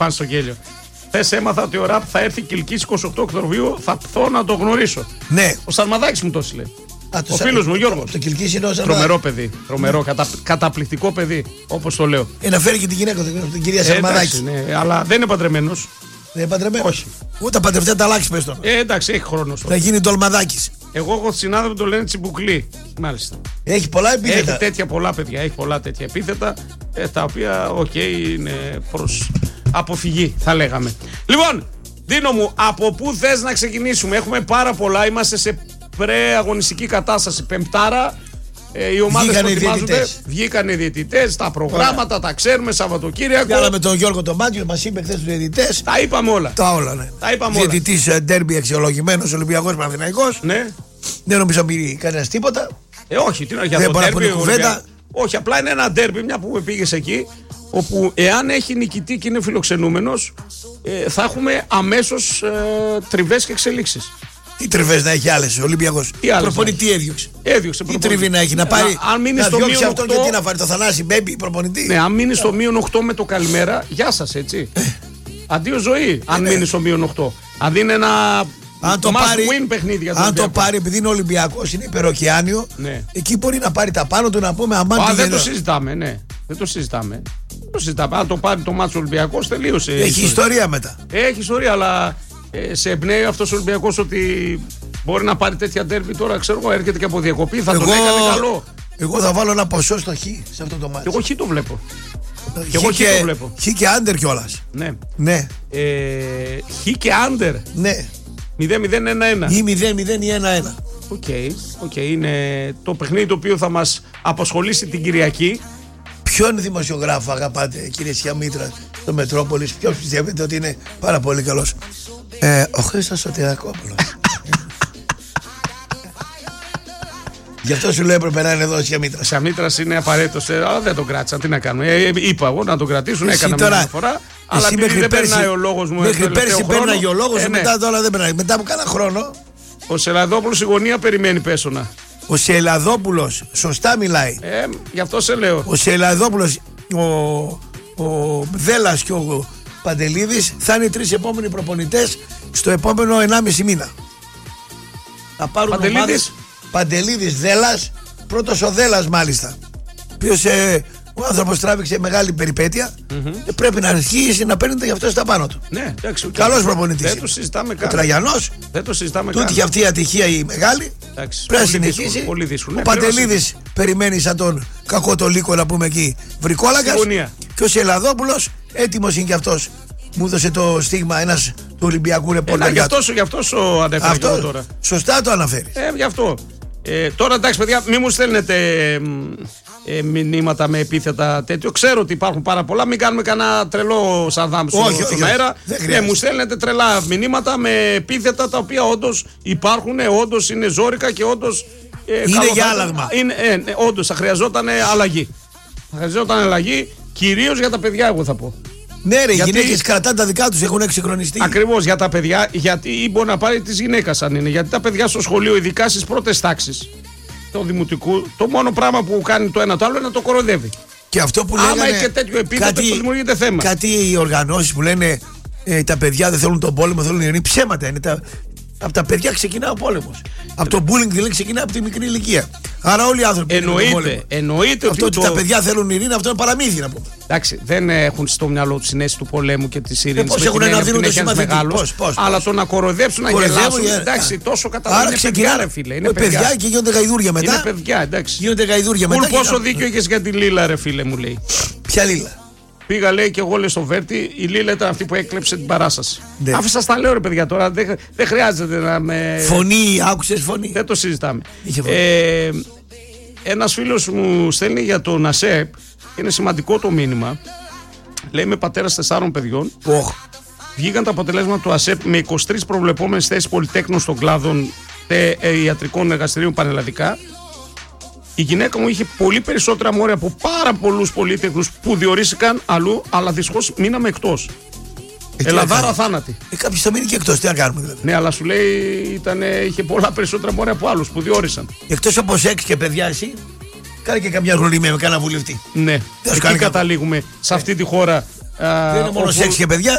Πάνε στο γέλιο. Χθες έμαθα ότι ο Ραπ θα έρθει Κιλκής 28 Οκτωβρίου. Θα πθώ να το γνωρίσω. Ναι. Ο Σαρμαδάκης μου το έστειλε. Ο φίλος μου, Γιώργος. Το Κιλκής είναι ο Τρομερό παιδί. Τρομερό, καταπληκτικό παιδί, όπως το λέω. Να φέρει και την γυναίκα του, την κυρία Σαρμαδάκη. Ναι, αλλά δεν είναι παντρεμένος. Δεν είναι παντρεμένος. Όχι. Ούτε παντρευτεί, τα αλλάξει πες τον. Εντάξει, έχει χρόνο. Θα γίνει τολμαδάκης. Εγώ έχω συνάδελφο που το λένε Τσιμπουκλή. Μάλιστα. Έχει πολλά επίθετα. Έχει τέτοια πολλά παιδιά. Έχει πολλά τέτοια επίθετα. Τα οποία, είναι προς αποφυγή, θα λέγαμε. Λοιπόν, Δίνο μου, από πού θες να ξεκινήσουμε? Έχουμε πάρα πολλά. Είμαστε σε πρεαγωνιστική κατάσταση. Πεμπτάρα. Οι ομάδες προετοιμάζονται. Βγήκαν οι διαιτητές, τα προγράμματα, τα ξέρουμε. Σαββατοκύριακο. Βγάλαμε τον Γιώργο τον Μάτιο, μας είπε χθες τους διαιτητές. Τα είπαμε όλα. Τα όλα, ναι. Τα είπαμε όλα. Διαιτητής ντέρμπι αξιολογημένος, Ολυμπιακός Παναθηναϊκός. Ναι. Δεν νομίζω πει κανένας τίποτα. Όχι, τι να για δεν το μπορεί να κουβέντα. Όχι, απλά είναι ένα ντέρμπι, μια που με πήγες εκεί, όπου εάν έχει νικητή και είναι φιλοξενούμενος, θα έχουμε αμέσως τριβές και εξελίξεις. Τι τριβές να έχει άλλες ο Ολυμπιακός? Προπονητή έδιωξε. Έδιωξε. Τι τριβή να έχει, να πάρει. Αν μείνει να στο διώξει μείον αυτόν 8, και τι να πάρει, το Θανάση Μπέμπι, προπονητή. Ναι, αν μείνει στο μείον 8 με το καλημέρα, γεια σας, έτσι. Αντίο ζωή, αν μείνει στο μείον 8. Αν είναι ένα. Αν το πάρει, win παιχνίδι για τον αν το πάρει, επειδή είναι Ολυμπιακός, είναι υπεροκειάνιο, ναι. Εκεί μπορεί να πάρει τα πάνω του, να πούμε αμάν. Δεν το συζητάμε, ναι. Δεν το συζητάμε. Αν το πάρει το μάτσο Ολυμπιακός, τελείωσε. Έχει ιστορία μετά. Έχει ιστορία, αλλά σε εμπνέει αυτός ο Ολυμπιακός ότι μπορεί να πάρει τέτοια ντέρμπι τώρα, ξέρω εγώ, έρχεται και από διακοπή, θα τον έκανε καλό. Εγώ θα βάλω ένα ποσό στο χ σε αυτό το μάτσο. Εγώ χ το βλέπω. Και εγώ χ το βλέπω. Χ και άντερ κιόλας. Ναι. Ναι. Χ και άντερ. Ναι. 0-0-1-1. Ή 0-0 ή 1-1. Οκ. Είναι το παιχνίδι το οποίο θα μας απασχολήσει την Κυριακή. Ποιον δημοσιογράφο αγαπάτε, κύριε Σιαμήτρα, στο Μετρόπολης? Ποιος πιστεύετε ότι είναι πάρα πολύ καλός? Ο Χρήστος Σωτηρακόπουλος. Γι' αυτό σου λέω έπρεπε να είναι εδώ ο Σιαμήτρας. Ο Σιαμήτρας είναι απαραίτητος, αλλά δεν τον κράτησαν. Τι να κάνουμε? Είπα εγώ να τον κρατήσουν, έκανα μια φορά. Αλλά επειδή δεν περνάει ο λόγος μου. Μέχρι πέρσι πέρναγε ο λόγος, μετά τώρα δεν περνάει. Μετά από κάνα χρόνο. Ο Σελαδόπουλος η γωνία περιμένει Πέσωνα. Ο Σελαδόπουλος σωστά μιλάει. Γι' αυτό σε λέω. Ο Σελαδόπουλος, ο Δέλλας και ο Παντελίδης θα είναι οι τρεις επόμενοι προπονητές στο επόμενο 1,5 μήνα. Θα πάρουν ομάδες. Παντελίδης, Δέλλας, πρώτος ο Δέλλας μάλιστα. Ποιος ο άνθρωπος τράβηξε μεγάλη περιπέτεια. Πρέπει να αρχίσει να παίρνετε γι' αυτό στα πάνω του. Ναι, εντάξει. Καλός προπονητής. Δεν το συζητάμε καν. Ο Τραγιανός. Δεν το συζητάμε καν. Τούτη και αυτή η ατυχία η μεγάλη. Πρέπει να συνεχίσει. Πολύ δύσκολο. Ο Παντελίδης περιμένει σαν τον κακό το λύκο να πούμε εκεί βρικόλακας. Και ο Σελαδόπουλος έτοιμος είναι κι αυτός. Μου έδωσε το στίγμα ένας του Ολυμπιακού ρεπόρτερ. Γι' αυτός ο ανέφερε τώρα. Σωστά το αναφέρει. Γι' αυτό. Τώρα εντάξει, παιδιά, μην μου στέλνετε μηνύματα με επίθετα τέτοιο. Ξέρω ότι υπάρχουν πάρα πολλά. Μην κάνουμε κανένα τρελό Σαδάμ στον αέρα. Μου στέλνετε τρελά μηνύματα με επίθετα τα οποία όντως υπάρχουν, όντως είναι ζόρικα και όντως. Είναι για άλλαγμα. Όντως θα χρειαζόταν αλλαγή. Θα χρειαζόταν αλλαγή κυρίως για τα παιδιά, εγώ θα πω. Ναι, ρε, οι γυναίκες κρατάνε τα δικά τους, έχουν εξυγχρονιστεί. Ακριβώς για τα παιδιά, γιατί ή μπορεί να πάρει της γυναίκας αν είναι. Γιατί τα παιδιά στο σχολείο, ειδικά στις πρώτες τάξεις του δημοτικού, το μόνο πράγμα που κάνει το ένα το άλλο είναι να το κοροϊδεύει. Και αυτό που άμα λέγανε, έχει και τέτοιο επίθετο, δημιουργείται θέμα. Κάτι οι οργανώσεις που λένε τα παιδιά δεν θέλουν τον πόλεμο, θέλουν ειρήνη. Ψέματα είναι. Από τα παιδιά ξεκινά ο πόλεμος. Από το bullying δηλαδή ξεκινά από τη μικρή ηλικία. Άρα όλοι οι άνθρωποι. Εννοείται αυτό ότι τα παιδιά θέλουν ειρήνη, αυτό είναι παραμύθι να πούμε. Εντάξει, δεν έχουν στο μυαλό του συνέστηση του πολέμου και τη ειρήνη. Πώς έχουν να δίνουν το σημαντικό. Αλλά το να κοροϊδέψουν, να γελάσουν. Εντάξει, τόσο καταλαβαίνουν. Άρα ξεκινάνε, φίλε. Είναι παιδιά και γίνονται γαϊδούρια μετά. Είναι παιδιά, εντάξει. Γίνονται γαϊδούρια μετά. Πόσο δίκιο έχεις για τη Λίλα, ρε φίλε, μου λέει. Ποια Λίλα? Πήγα, λέει, και εγώ λέει στο Βέρτι, η Λίλα ήταν αυτή που έκλεψε την παράσταση. Ναι. Αφού σας τα λέω, ρε παιδιά, τώρα δεν χρειάζεται να με. Φωνή, άκουσες φωνή. Δεν το συζητάμε. Ένας φίλος μου στέλνει για τον ΑΣΕΠ, είναι σημαντικό το μήνυμα. Λέει, είμαι πατέρας 4 παιδιών. Βγήκαν τα αποτελέσματα του ΑΣΕΠ με 23 προβλεπόμενες θέσεις πολυτέκνων στον κλάδο ιατρικών εργαστηρίων πανελλαδικά. Η γυναίκα μου είχε πολύ περισσότερα μόρια από πάρα πολλούς πολίτεχνους που διορίστηκαν αλλού, αλλά δυστυχώς μείναμε εκτός. Ελλαδάρα θάνατη. Κάποιος θα μείνει και εκτός, τι να κάνουμε δηλαδή. Ναι, αλλά σου λέει είχε πολλά περισσότερα μόρια από άλλους που διόρισαν. Εκτός από σεξ και παιδιά, εσύ κάνε και καμιά γνωριμία με κανένα βουλευτή. Ναι, εκεί καταλήγουμε σε αυτή τη χώρα Δεν είναι μόνο σεξ και παιδιά.